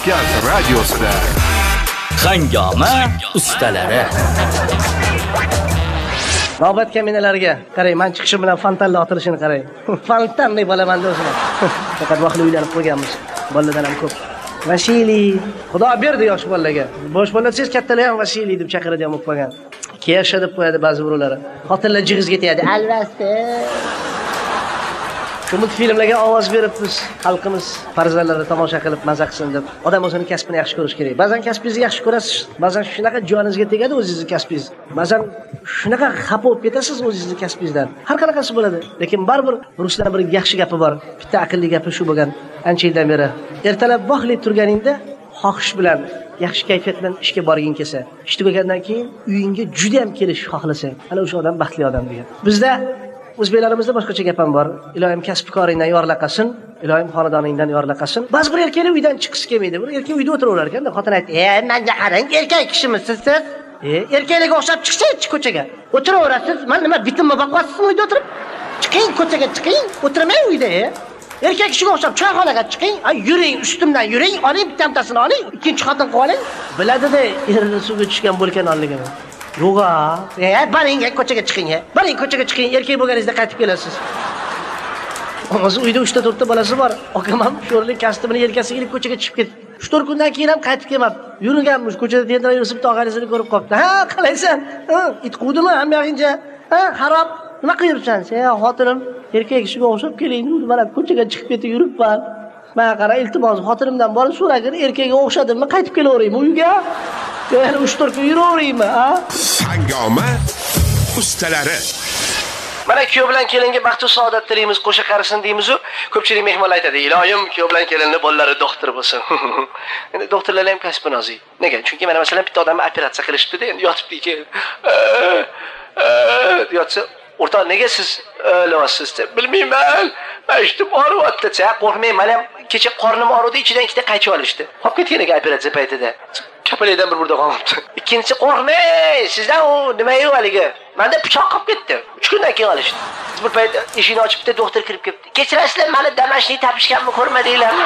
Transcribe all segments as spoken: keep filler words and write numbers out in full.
Kavkaz radiosida Hangoma ustalari. Navbat kaminalarga qarang, men chiqishim bilan fontanla otilishini qarang. Fontanni bo'laman o'zim. Faqat vaqtli uylanib qo'yganmiz. Bolalardan ham ko'p. Vashili, Xudo berdi yosh bolalarga. Bosh bolalar kattalar ham Vashili deb chaqiradi ham o'qmagan. Kiyasha deb qo'yadi ba'zi birovlar. Xotinlar jig'izga tegadi. Alvasti. Shu multfilmlarga ovoz berib biz xalqimiz farzandlari tomosha qilib maza qilsin deb odam o'zining kasbini yaxshi ko'rish kerak. Ba'zan kasbingizni yaxshi ko'rasiz, ba'zan shunaqa joningizga tegadi o'zingizning kasbingiz. Ba'zan shunaqa xafa bo'lib ketasiz o'zingizning kasbingizdan. Har qanaqasi bo'ladi, lekin baribir ruslar bir yaxshi gapi bor. Bitta aqlli gapi shu bo'lgan. Ancha yildan beri ertalab bog'lib turganingda xohish bilan yaxshi kayfiyat bilan ishga borging kelsa, ish tugagandan keyin uyingga juda ham kelish xohlasang, ana o'sha odam baxtli odam degan. Bizda o'zbeklarimizda boshqacha gap ham bor. Ilohim kasb-koringdan yorlaqasin, ilohim xonadoningdan yorlaqasin. Ba'zi bir erkaklar uydan chiqisi kelmaydi. Bir erkak uyda o'tiraverar ekan-da, xotin aytdi: "E, menga qarang, erkak kishimisiz siz? E, erkaklarga o'xshab chiqsangiz ko'chaga. O'tiraverasiz. Men nima bitimmi boqasizmi uyda o'tirib? Chiqing ko'chaga, chiqing. O'tirmang uyda, e. Erkak kishiga o'xshab choyxonaga chiqing, ay yuring, ustimdan yuring, oling bittamtasini oling, ikkinchi xotin qilib oling." Biladi-da, erini suvga tushgan bo'lkan onligini. Yo'g'a, e, boring, ko'chaga chiqing, e. Boring, ko'chaga chiqing, erkak bo'lganingizda qaytib kelasiz. O'zi uyda uch ta to'rt ta bolasi bor. Akam ham sho'rlik kasbini yelkasiga ilib ko'chaga chiqib ketdi. uch to'rt kundan keyin ham qaytib kelmadi. Yurganmish, ko'chada tentirab yurib, tog'arisini ko'rib qopti. Ha, qalaysan? Ha, it quvdimi ham yog'incha? Ha, xarob. Nima qilyapsan? "Sen xotinim erkak kishiga o'xshab keling, mana ko'chaga chiqib ketib yuribman. Men qara, iltimos xotinimdan borib so'ragin, erkakga o'xshadimmi, qaytib kelaveraymi uyga? Yana uch to'rt kun yuraveraymi, ha?" Hangoma ustalari. Mana kuyov bilan kelinga baxtu saodat tilaymiz, qo'sha qarisin deymiz-ku. Ko'pchilik mehmonlar aytadi: "Ilohim, kuyov bilan kelinning bolalari doktor bo'lsin." Endi doktorlar ham kasbi nozik. Nega? Chunki mana masalan bitta odamni operatsiya qilishibdi-da, endi yotibdi keyin. Yotsa, "O'rtoq, nega siz o'lyapsiz?" deb, "Bilmayman. Men ishtim og'riyapti." desa, "Qo'rqmang, men ham kecha qornim og'ridi, ichidan ikkita qaychib olishdi." Qolib ketgan ekan operatsiya paytida. Kapalaydan bir burda qolibdi. Ikkinchisi, "Qo'rqmang, sizdan u nima-yu haligi? Menda pichoq qolib ketdi. uch kundan keyin olishdi." Bir payt eshikni ochib bitta doktor kirib kelibdi. "Kechirasizlar, meni damashlik topishganmi, ko'rmadinglarmi?"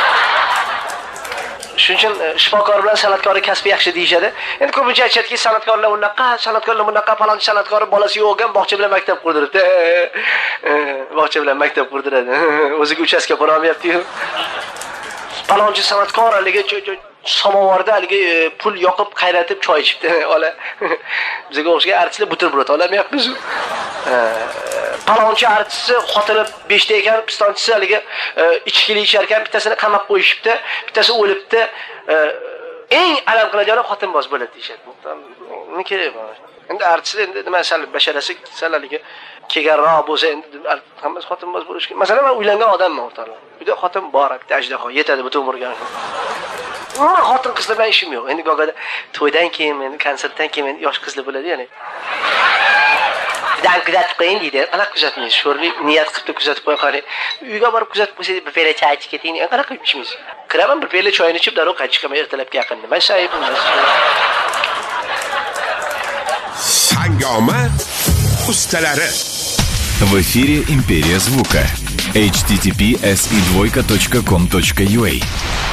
Shuning uchun shifokor bilan san'atkorning kasbi yaxshi deyishadi. Endi ko'pincha aytishadiki, san'atkorlar unaqa, san'atkorlar bunaqa, falon san'atkor bolasi yo'q ekan, bog'cha bilan maktab qurdiribdi. Bog'cha bilan maktab qurdiradi. O'ziga uchastka qura olmayapti-yu. Falonchi san'atkor haligi samovarda haligi pul yoqib qayratib choy ichibdi. Ola. Bizga o'xshagan artistlar buterbrod olamayapmiz. Palonchi artisti xotini besh ta ekan, pistonchisi haligi ichkili ichar ekan, bittasini qamab qo'yishibdi, bittasi o'libdi. Eng alam qiladigan xotinboz bo'ladi deyshadi. Nima kerak bu? Endi artist endi nima sal basharasi sallaligi kelganroq bo'lsa, endi hammasi xotinboz bo'lish kerak. Masalan, men uylangan odamman o'rtoqlar. Uyda xotin bor, bitta ajdaho yetadi butun umrga. Mana xotin qizlar bilan ishim yo'q. Endi go'gada to'ydan keyin, endi konsertdan keyin yosh qizlar bo'ladi, ya'ni. Dan kuzatib qo'ying deydi. Qanaqa kuzatmaysiz? Sho'rlik niyat qilib kuzatib qo'y qani. Uyga borib kuzatib qo'ysangiz, bir pela choy ichib keting. Qanaqa ichmaysiz? Kiraman, bir pela choyni ichib darrov qaytib chiqaman ertalabga yaqin. Nima sayib emas. Hangoma ustalari. В эфире Империя звука. эйч ти ти пи эс и двойка точка ком точка ю а